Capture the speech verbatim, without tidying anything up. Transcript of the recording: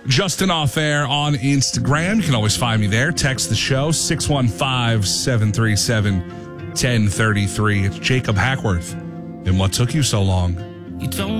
Justin Off Air on Instagram. You can always find me there. Text the show, six one five, seven three seven, one zero three three. It's Jacob Hackworth. And what took you so long? You don't